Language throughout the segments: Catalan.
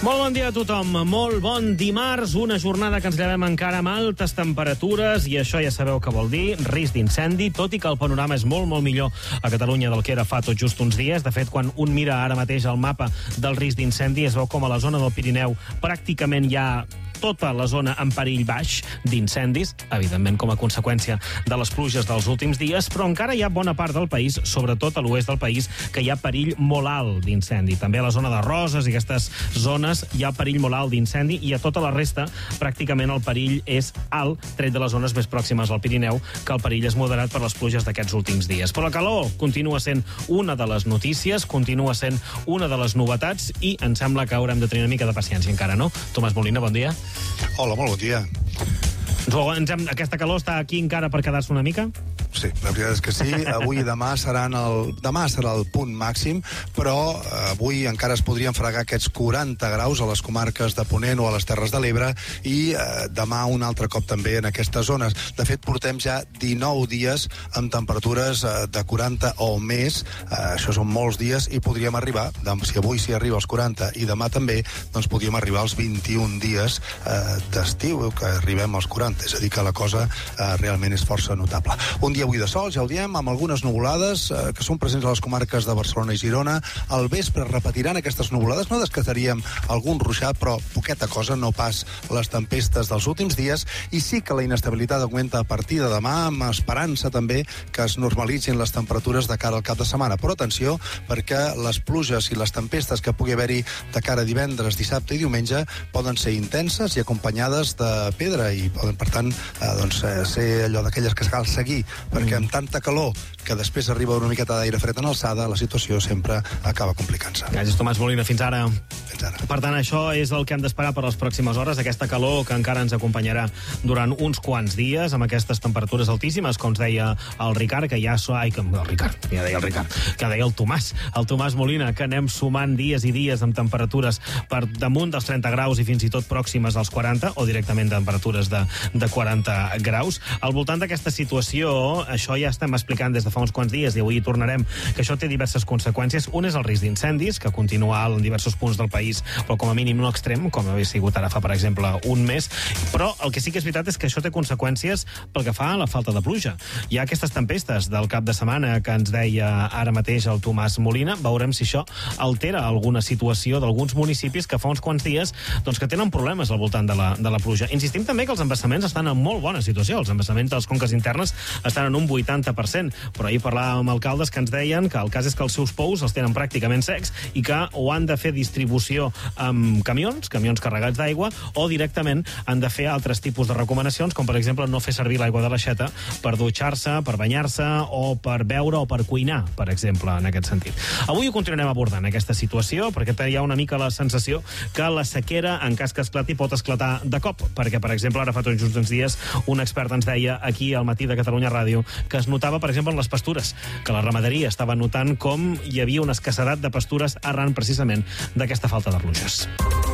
Molt bon dia a tothom, molt bon dimarts, una jornada que ens llevem encara amb altes temperatures i això ja sabeu què vol dir, risc d'incendi, tot i que el panorama és molt millor a Catalunya del que era fa tot just uns dies. De fet, quan un mira ara mateix el mapa del risc d'incendi es veu com a la zona del Pirineu pràcticament hi ha tota la zona en perill baix d'incendis, evidentment com a conseqüència de les pluges dels últims dies, però encara hi ha bona part del país, sobretot a l'oest del país, que hi ha perill molt alt d'incendi. També a la zona de Roses i aquestes zones hi ha perill molt alt d'incendi i a tota la resta pràcticament el perill és alt, tret de les zones més pròximes al Pirineu, que el perill és moderat per les pluges d'aquests últims dies. Però la calor continua sent una de les notícies, continua sent una de les novetats i em sembla que haurem de tenir una mica de paciència encara, no? Tomàs Molina, bon dia. Hola, molt bon dia. Aquesta calor està aquí encara per quedar-se una mica? Sí, la veritat és que sí. Avui i demà serà el punt màxim, però avui encara es podrien fregar aquests 40 graus a les comarques de Ponent o a les Terres de l'Ebre i demà un altre cop també en aquestes zones. De fet, portem ja 19 dies amb temperatures de 40 o més. Això són molts dies i podríem arribar, si avui s'hi arriba als 40 i demà també, doncs podríem arribar als 21 dies d'estiu, que arribem als 40. És a dir, que la cosa realment és força notable. Un dia avui de sol, ja ho diem, amb algunes nuvolades que són presents a les comarques de Barcelona i Girona. Al vespre repetiran aquestes nuvolades, no descartaríem algun ruixat, però poqueta cosa, no pas les tempestes dels últims dies, i sí que la inestabilitat augmenta a partir de demà, amb esperança també que es normalitzin les temperatures de cara al cap de setmana. Però atenció, perquè les pluges i les tempestes que pugui haver-hi de cara a divendres, dissabte i diumenge poden ser intenses i acompanyades de pedra i poden, per tant, ser allò d'aquelles que cal seguir, perquè amb tanta calor que després arriba una miqueta d'aire fred en alçada, la situació sempre acaba complicant-se. Gràcies, Tomàs Molina. Fins ara. Fins ara. Per tant, això és el que hem d'esperar per les pròximes hores, aquesta calor que encara ens acompanyarà durant uns quants dies, amb aquestes temperatures altíssimes, com ens deia el Ricard, que ja deia el Tomàs Molina, que anem sumant dies i dies amb temperatures per damunt dels 30 graus i fins i tot pròximes als 40, o directament temperatures de 40 graus. Al voltant d'aquesta situació, això ja estem explicant des de fa uns quants dies i avui hi tornarem, que això té diverses conseqüències. Un és el risc d'incendis, que continua alt en diversos punts del país, però com a mínim no extrem, com havia sigut ara fa, per exemple, un mes. Però el que sí que és veritat és que això té conseqüències pel que fa a la falta de pluja. Hi ha aquestes tempestes del cap de setmana que ens deia ara mateix el Tomàs Molina. Veurem si això altera alguna situació d'alguns municipis que fa uns quants dies doncs, que tenen problemes al voltant de la pluja. Insistim també que els embassaments estan en molt bona situació. Els embassaments de les conques internes estan en un 80%, però ahir parlàvem amb alcaldes que ens deien que el cas és que els seus pous els tenen pràcticament secs i que o han de fer distribució amb camions carregats d'aigua, o directament han de fer altres tipus de recomanacions, com per exemple no fer servir l'aigua de l'aixeta per dutxar-se, per banyar-se o per beure o per cuinar, per exemple, en aquest sentit. Avui ho continuarem abordant, aquesta situació, perquè hi ha una mica la sensació que la sequera, en cas que esclati, pot esclatar de cop, perquè, per exemple, ara fa tot just uns dies, un expert ens deia aquí al Matí de Catalunya Ràdio que es notava, per exemple, en les pastures, que la ramaderia estava notant com hi havia una escassedat de pastures arran precisament d'aquesta falta de pluges.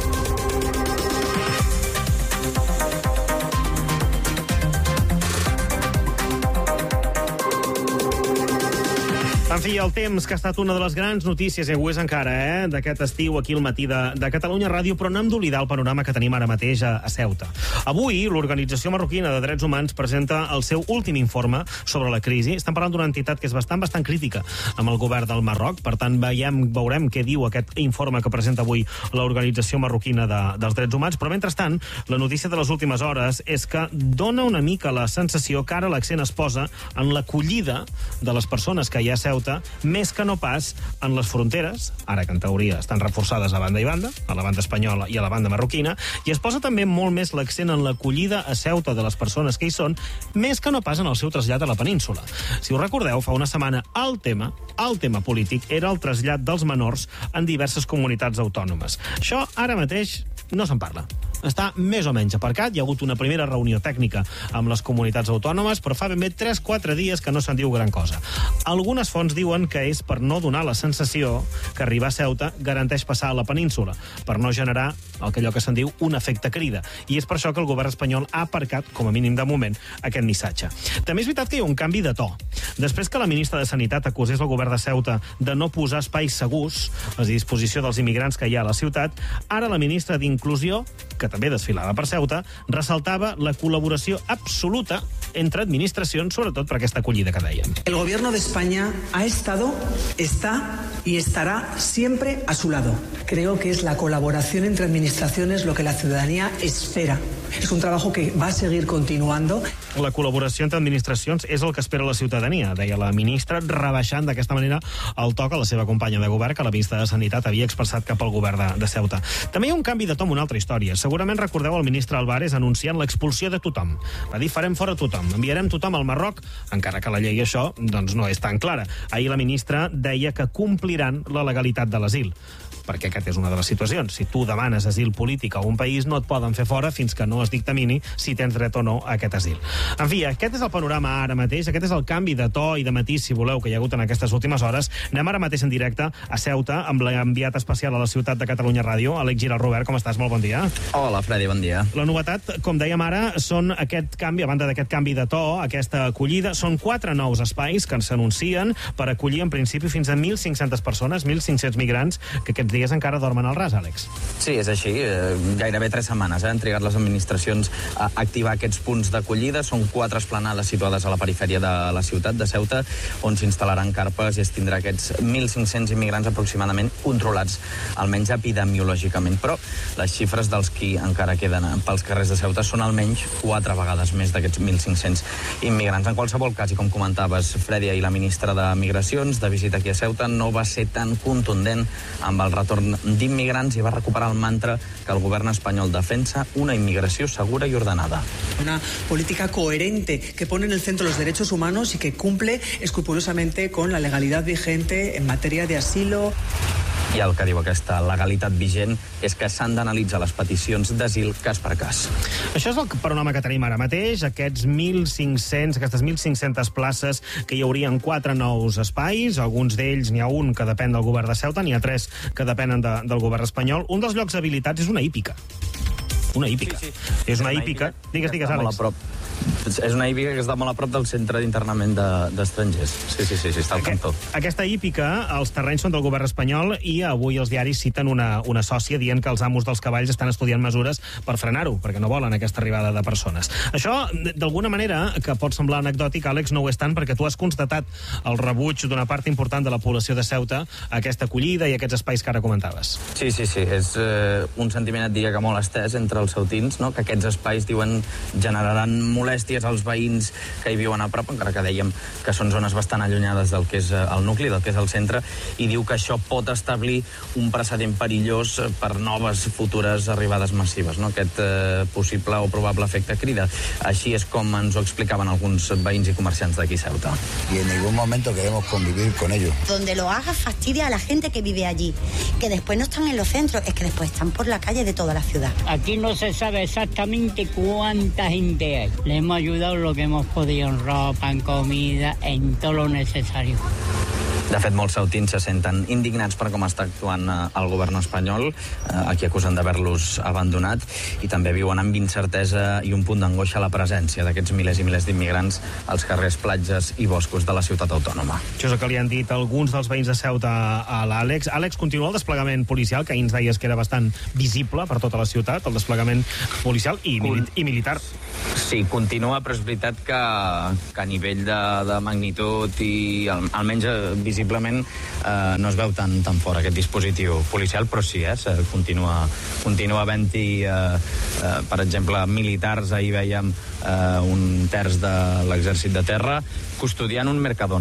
En fi, el temps, que ha estat una de les grans notícies, i ho és encara, d'aquest estiu aquí al Matí de Catalunya Ràdio, però no hem d'oblidar el panorama que tenim ara mateix a Ceuta. Avui, l'Organització Marroquina de Drets Humans presenta el seu últim informe sobre la crisi. Estem parlant d'una entitat que és bastant crítica amb el govern del Marroc, per tant, veurem què diu aquest informe que presenta avui l'Organització Marroquina dels Drets Humans, però mentrestant, la notícia de les últimes hores és que dona una mica la sensació que ara l'accent es posa en l'acollida de les persones que hi ha a Ceuta, més que no pas en les fronteres, ara que en teoria estan reforçades a banda i banda, a la banda espanyola i a la banda marroquina, i es posa també molt més l'accent en l'acollida a Ceuta de les persones que hi són, més que no pas en el seu trasllat a la península. Si us recordeu, fa una setmana el tema polític era el trasllat dels menors en diverses comunitats autònomes. Això ara mateix no se'n parla. està més o menys aparcat. Hi ha hagut una primera reunió tècnica amb les comunitats autònomes, però fa ben bé 3-4 dies que no se'n diu gran cosa. Algunes fonts diuen que és per no donar la sensació que arribar a Ceuta garanteix passar a la península, per no generar allò que se'n diu un efecte crida. I és per això que el govern espanyol ha aparcat, com a mínim de moment, aquest missatge. També és veritat que hi ha un canvi de to. Després que la ministra de Sanitat acusés el govern de Ceuta de no posar espais segurs a disposició dels immigrants que hi ha a la ciutat, ara la ministra d'Inclusió, que també desfilava per Ceuta, ressaltava la col·laboració absoluta entre administracions, sobretot per aquesta acollida que dèiem. El gobierno de España ha estado, está y estará siempre a su lado. Creo que es la colaboración entre administraciones lo que la ciudadanía espera. Es un trabajo que va a seguir continuando. La col·laboració entre administracions és el que espera la ciutadania, deia la ministra, rebaixant d'aquesta manera el to que la seva companya de govern, que la ministra de Sanitat havia expressat cap al govern de Ceuta. També hi ha un canvi de to en una altra història. Segurament recordeu el ministre Álvarez anunciant l'expulsió de tothom. Va dir, farem fora tothom, enviarem tothom al Marroc, encara que la llei això doncs, no és tan clara. Ahir la ministra deia que compliran la legalitat de l'asil, perquè aquesta és una de les situacions. Si tu demanes asil polític a un país, no et poden fer fora fins que no es dictamini si tens dret o no a aquest asil. En fi, aquest és el panorama ara mateix, aquest és el canvi de to i de matís, si voleu, que hi ha hagut en aquestes últimes hores. Anem ara mateix en directe a Ceuta amb l'enviat especial a la ciutat de Catalunya Ràdio, Àlex Giral. Robert, com estàs? Molt bon dia. Hola, Freddy, bon dia. La novetat, com dèiem ara, són aquest canvi, a banda d'aquest canvi de to, aquesta acollida, són 4 nous espais que s'anuncien per acollir en principi fins a 1.500 persones, 1.500 migrants, que aquests dies encara dormen al ras, Àlex. Sí, és així. Gairebé 3 setmanes han trigat les administracions a activar aquests punts d'acollida. Són 4 esplanades situades a la perifèria de la ciutat de Ceuta, on s'instal·laran carpes i es tindrà aquests 1.500 immigrants aproximadament controlats, almenys epidemiològicament. Però les xifres dels qui encara queden pels carrers de Ceuta són almenys 4 vegades més d'aquests 1.500 immigrants. En qualsevol cas, i com comentaves, Freddy, ahir la ministra de Migracions, de visita aquí a Ceuta, no va ser tan contundent amb el retorn d'immigrants i va recuperar el mantra que el govern espanyol defensa una inmigració segura y ordenada. Una política coherente que pone en el centro los derechos humanos y que cumple escrupulosamente con la legalidad vigente en materia de asilo. I el que diu aquesta legalitat vigent és que s'han d'analitzar les peticions d'asil cas per cas. Això és el panorama que tenim ara mateix, aquestes 1.500 places que hi haurien 4 nous espais, alguns d'ells n'hi ha un que depèn del govern de Ceuta, n'hi ha 3 que depenen del govern espanyol. Un dels llocs habilitats és una hípica. Una hípica. Sí. És una hípica. Digues, Àlex. És una hípica que està molt a prop del centre d'internament d'estrangers. Sí, està al cantó. Aquesta hípica, els terrenys són del govern espanyol i avui els diaris citen una sòcia dient que els amos dels cavalls estan estudiant mesures per frenar-ho, perquè no volen aquesta arribada de persones. Això, d'alguna manera, que pot semblar anecdòtic, Àlex, no ho és tant, perquè tu has constatat el rebuig d'una part important de la població de Ceuta a aquesta acollida i aquests espais que ara comentaves. Sí. És un sentiment, et diria, que molt estès entre els ceutins, no? Que aquests espais, diuen, generaran molèsties als veïns que hi viuen a prop, encara que dèiem que són zones bastant allunyades del que és el nucli, del que és el centre, i diu que això pot establir un precedent perillós per noves futures arribades massives, no? Aquest possible o probable efecte crida. Així és com ens ho explicaven alguns veïns i comerciants d'aquí Ceuta. Y en ningún momento queremos convivir con ellos. Donde lo haga fastidia a la gente que vive allí, que después no están en los centros, es que después están por la calle de toda la ciudad. Aquí no se sabe exactamente cuánta gente hay. Le hemos ayudado lo que hemos podido en ropa, en comida, en todo lo necesario. De fet, molts ceutins se senten indignats per com està actuant el govern espanyol, aquí acusen d'haver-los abandonat, i també viuen amb incertesa i un punt d'angoixa la presència d'aquests milers i milers d'immigrants als carrers, platges i boscos de la ciutat autònoma. Això és el que li han dit alguns dels veïns de Ceuta a l'Àlex. Àlex, continua el desplegament policial, que ahir ens deies que era bastant visible per tota la ciutat, el desplegament policial i militar. Sí, continua, però és veritat que a nivell de magnitud i almenys visiblement no es veu tan fort aquest dispositiu policial, però sí, continua havent-hi, per exemple, militars. Ahir veiem un terç de l'exèrcit de terra custodiant un Mercadona.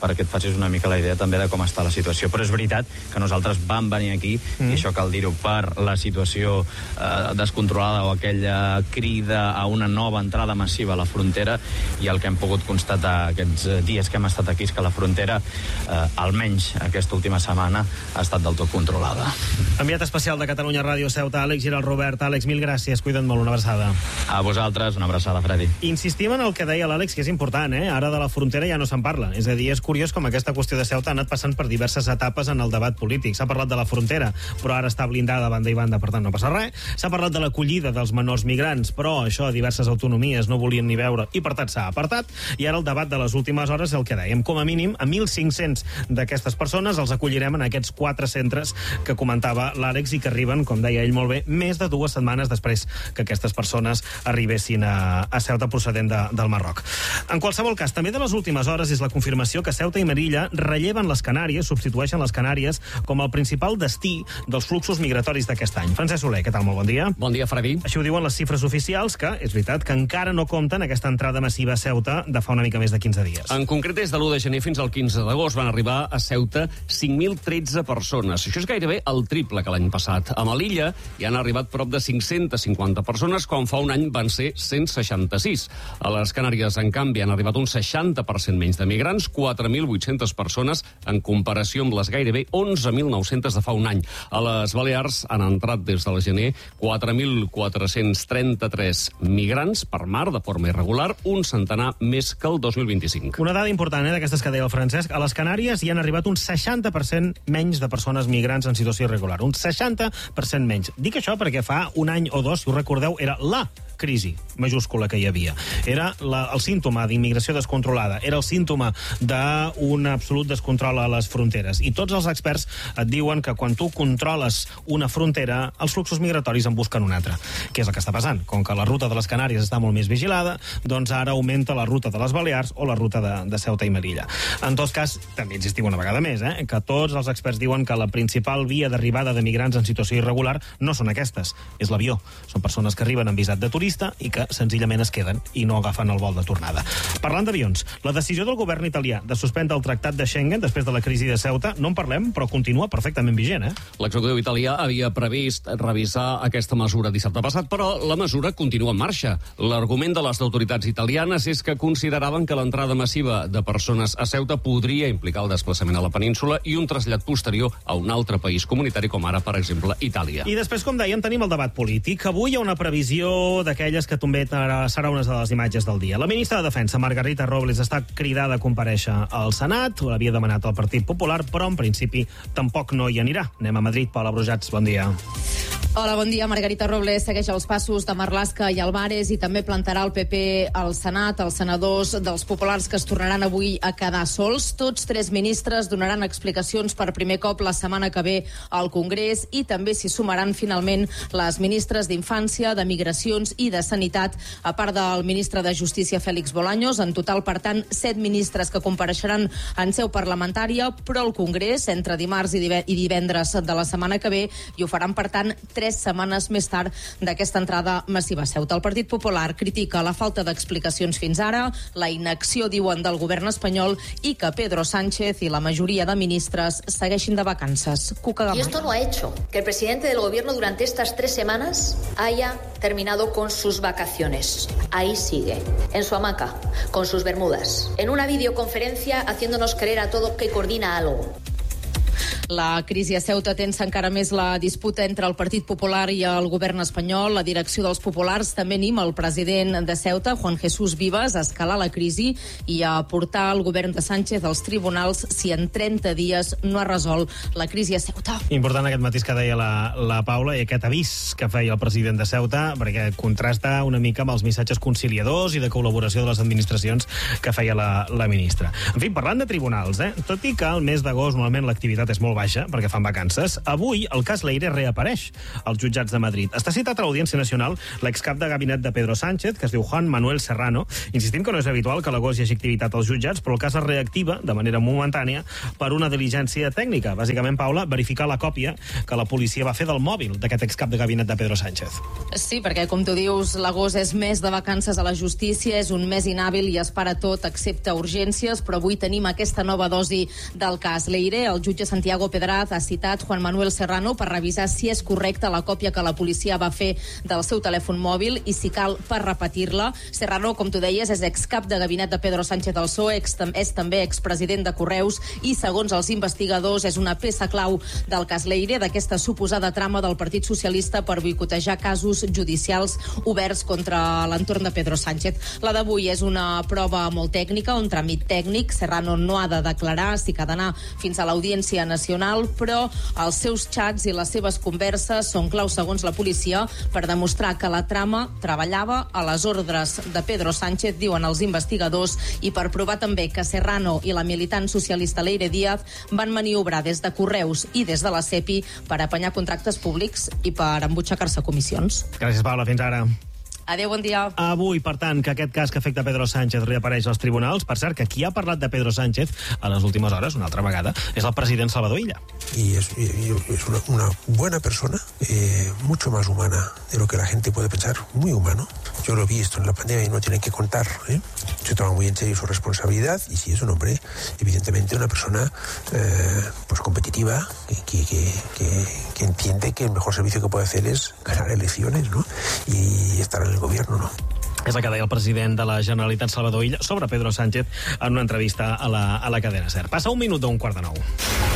perquè et facis una mica la idea també de com està la situació. Però és veritat que nosaltres vam venir aquí, i això cal dir-ho, per la situació descontrolada o aquella crida a una nova entrada massiva a la frontera, i el que hem pogut constatar aquests dies que hem estat aquí és que la frontera, almenys aquesta última setmana, ha estat del tot controlada. Enviat especial de Catalunya Ràdio Ceuta, Àlex Giral Robert. Àlex, mil gràcies, cuida't molt, una abraçada. A vosaltres, una abraçada, Freddy. Insistim en el que deia l'Àlex, que és important, Ara de la frontera ja no se'n parla. És a dir, és curiós com aquesta qüestió de Ceuta ha anat passant per diverses etapes en el debat polític. S'ha parlat de la frontera, però ara està blindada banda i banda, per tant no passa res. S'ha parlat de l'acollida dels menors migrants, però això diverses autonomies no volien ni veure i per tant s'ha apartat. I ara el debat de les últimes hores és el que dèiem. Com a mínim, a 1.500 d'aquestes persones els acollirem en aquests 4 centres que comentava l'Àlex i que arriben, com deia ell molt bé, més de 2 setmanes després que aquestes persones arribessin a Ceuta procedent del Marroc. En qualsevol cas, també de les últimes hores és la confirmació que Ceuta i Melilla relleven les Canàries, substitueixen les Canàries com el principal destí dels fluxos migratoris d'aquest any. Francesc Soler, què tal? Molt bon dia. Bon dia, Freddy. Així ho diuen les xifres oficials, que és veritat que encara no compten aquesta entrada massiva a Ceuta de fa una mica més de 15 dies. En concret, des de l'1 de gener fins al 15 d'agost van arribar a Ceuta 5.013 persones. Això és gairebé el triple que l'any passat. A Melilla hi han arribat prop de 550 persones, quan fa un any van ser 166. A les Canàries, en canvi, han arribat un 60% menys de migrants, 4.800 persones, en comparació amb les gairebé 11.900 de fa un any. A les Balears han entrat des del gener 4.433 migrants per mar de forma irregular, un centenar més que el 2025. Una dada important, d'aquestes que deia el Francesc. A les Canàries hi han arribat un 60% menys de persones migrants en situació irregular. Un 60% menys. Dic això perquè fa un any o dos, si us recordeu, era la crisi majúscula que hi havia. Era el símptoma d'immigració descontrolada, era el símptoma d'un absolut descontrol a les fronteres. I tots els experts et diuen que quan tu controles una frontera, els fluxos migratoris en busquen una altra. Què és el que està passant? Com que la ruta de les Canàries està molt més vigilada, doncs ara augmenta la ruta de les Balears o la ruta de Ceuta i Melilla. En tot cas, també insistim una vegada més, que tots els experts diuen que la principal via d'arribada de migrants en situació irregular no són aquestes, és l'avió. Són persones que arriben en visat de turista i que senzillament es queden i no agafen el vol de tornada. Parlant d'avions, la decisió del govern italià de suspendre el tractat de Schengen després de la crisi de Ceuta, no en parlem, però continua perfectament vigent, L'executiu italià havia previst revisar aquesta mesura dissabte passat, però la mesura continua en marxa. L'argument de les autoritats italianes és que consideraven que l'entrada massiva de persones a Ceuta podria implicar el desplaçament a la península i un trasllat posterior a un altre país comunitari, com ara, per exemple, Itàlia. I després, com dèiem, tenim el debat polític. Avui hi ha una previsió d'aquelles que també serà una de les imatges del dia. La ministra de Defensa, Margarita Robles, està cridada a comparèixer al Senat. Ho havia demanat el Partit Popular, però en principi tampoc no hi anirà. Anem a Madrid. Paula Brujats, bon dia. Hola, bon dia. Margarita Robles segueix els passos de Marlaska i Álvarez i també plantarà el PP al Senat. Els senadors dels populars que es tornaran avui a quedar sols. Tots 3 ministres donaran explicacions per primer cop la setmana que ve al Congrés i també s'hi sumaran finalment les ministres d'Infància, de Migracions i de Sanitat, a part del ministre de Justícia, Félix Bolaños. En total, per tant, 7 ministres que compareixeran en seu parlamentària, però al Congrés entre dimarts i divendres de la setmana que ve, i ho faran, per tant, 3 setmanes més tard d'aquesta entrada massiva a Ceuta. El Partit Popular critica la falta d'explicacions fins ara, la inacció, diuen, del govern espanyol i que Pedro Sánchez i la majoria de ministres segueixin de vacances. Cuca Gamarra. Y esto no ha hecho que el presidente del gobierno durante estas 3 semanas haya terminado con sus vacaciones. Ahí sigue, en su hamaca, con sus bermudas, en una videoconferencia haciéndonos creer a todos que coordina algo. La crisi a Ceuta tensa encara més la disputa entre el Partit Popular i el govern espanyol. La direcció dels populars també anima el president de Ceuta, Juan Jesús Vivas, a escalar la crisi i a portar el govern de Sánchez als tribunals si en 30 dies no ha resolt la crisi a Ceuta. Important aquest matís que deia la Paula i aquest avís que feia el president de Ceuta, perquè contrasta una mica amb els missatges conciliadors i de col·laboració de les administracions que feia la ministra. En fi, parlant de tribunals, tot i que el mes d'agost normalment l'activitat és molt vaja, perquè fan vacances. Avui el cas Leire reapareix als jutjats de Madrid. Està citat a l'Audiència Nacional l'excap de gabinet de Pedro Sánchez, que es diu Juan Manuel Serrano. Insistim que no és habitual que a l'agost hi hagi activitat als jutjats, però el cas es reactiva de manera momentània per una diligència tècnica. Bàsicament, Paula, verificar la còpia que la policia va fer del mòbil d'aquest excap de gabinet de Pedro Sánchez. Sí, perquè, com tu dius, l'agost és mes de vacances a la justícia, és un mes inhàbil i es para tot excepte urgències, però avui tenim aquesta nova dosi del cas Leire. El jutge Santiago Pedraz ha citat Juan Manuel Serrano per revisar si és correcta la còpia que la policia va fer del seu telèfon mòbil i, si cal, per repetir-la. Serrano, com tu deies, és excap de gabinet de Pedro Sánchez al PSOE, és també expresident de Correus i, segons els investigadors, és una peça clau del cas Leire, d'aquesta suposada trama del Partit Socialista per boicotejar casos judicials oberts contra l'entorn de Pedro Sánchez. La d'avui és una prova molt tècnica, un tràmit tècnic. Serrano no ha de declarar, sí que ha d'anar fins a l'Audiència Nacional, però els seus xats i les seves converses són clau, segons la policia, per demostrar que la trama treballava a les ordres de Pedro Sánchez, diuen els investigadors, i per provar també que Serrano i la militant socialista Leire Díaz van maniobrar des de Correus i des de la CEPI per apanyar contractes públics i per embutxacar-se comissions. Gràcies, Paula. Fins ara. Adéu, bon dia. Avui, per tant, que aquest cas que afecta Pedro Sánchez reapareix als tribunals. Per cert, que qui ha parlat de Pedro Sánchez a les últimes hores, una altra vegada, és el president Salvador Illa. Y es una buena persona, mucho más humana de lo que la gente puede pensar, muy humano. Yo lo vi esto en la pandemia y no tienen que contar, Se toma muy en serio su responsabilidad y sí es un hombre, evidentemente una persona pues competitiva, que entiende que el mejor servicio que puede hacer es ganar elecciones, ¿no? Y estar en el gobierno, ¿no? És el que deia el president de la Generalitat, Salvador Illa, sobre Pedro Sánchez en una entrevista a la cadena SER. Passa un minut d'un quart de nou.